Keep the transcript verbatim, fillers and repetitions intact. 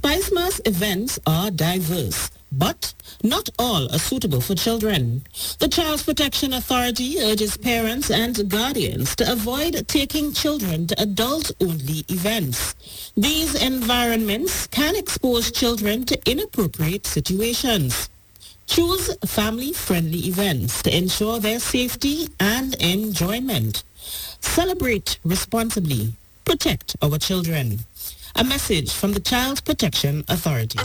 Spicemas events are diverse, but not all are suitable for children. The Child Protection Authority urges parents and guardians to avoid taking children to adult-only events. These environments can expose children to inappropriate situations. Choose family-friendly events to ensure their safety and enjoyment. Celebrate responsibly. Protect our children. A message from the Child Protection Authority.